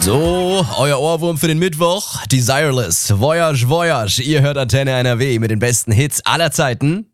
So, euer Ohrwurm für den Mittwoch, Desireless, Voyage, Voyage. Ihr hört Antenne NRW mit den besten Hits aller Zeiten.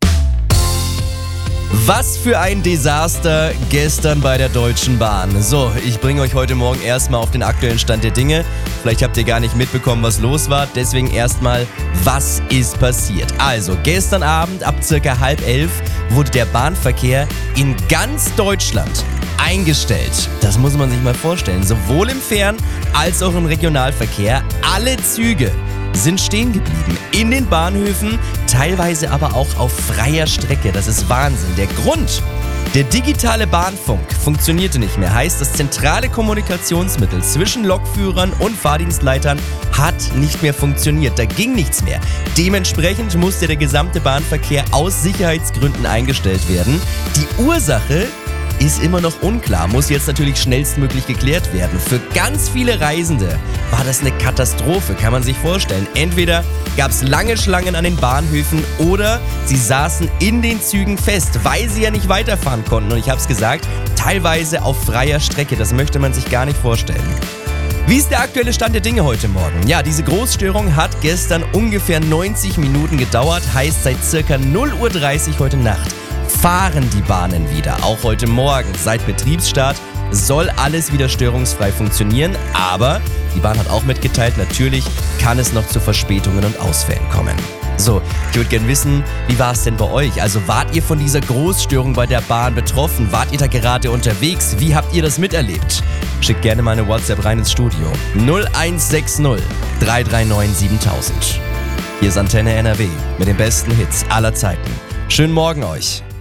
Was für ein Desaster gestern bei der Deutschen Bahn. So, ich bringe euch heute Morgen erstmal auf den aktuellen Stand der Dinge. Vielleicht habt ihr gar nicht mitbekommen, was los war. Deswegen erstmal, was ist passiert? Also, gestern Abend ab circa 10:30 wurde der Bahnverkehr in ganz Deutschland eingestellt. Das muss man sich mal vorstellen. Sowohl im Fern- als auch im Regionalverkehr. Alle Züge sind stehen geblieben. In den Bahnhöfen, teilweise aber auch auf freier Strecke. Das ist Wahnsinn. Der Grund: der digitale Bahnfunk funktionierte nicht mehr. Heißt, das zentrale Kommunikationsmittel zwischen Lokführern und Fahrdienstleitern hat nicht mehr funktioniert. Da ging nichts mehr. Dementsprechend musste der gesamte Bahnverkehr aus Sicherheitsgründen eingestellt werden. Die Ursache ist immer noch unklar, muss jetzt natürlich schnellstmöglich geklärt werden. Für ganz viele Reisende war das eine Katastrophe, kann man sich vorstellen. Entweder gab es lange Schlangen an den Bahnhöfen oder sie saßen in den Zügen fest, weil sie ja nicht weiterfahren konnten. Und ich habe es gesagt, teilweise auf freier Strecke, das möchte man sich gar nicht vorstellen. Wie ist der aktuelle Stand der Dinge heute Morgen? Ja, diese Großstörung hat gestern ungefähr 90 Minuten gedauert, heißt seit circa 0:30 Uhr heute Nacht fahren die Bahnen wieder. Auch heute Morgen, seit Betriebsstart, soll alles wieder störungsfrei funktionieren. Aber die Bahn hat auch mitgeteilt, natürlich kann es noch zu Verspätungen und Ausfällen kommen. So, ich würde gerne wissen, wie war es denn bei euch? Also wart ihr von dieser Großstörung bei der Bahn betroffen? Wart ihr da gerade unterwegs? Wie habt ihr das miterlebt? Schickt gerne mal eine WhatsApp rein ins Studio. 0160 339 7000. Hier ist Antenne NRW mit den besten Hits aller Zeiten. Schönen Morgen euch.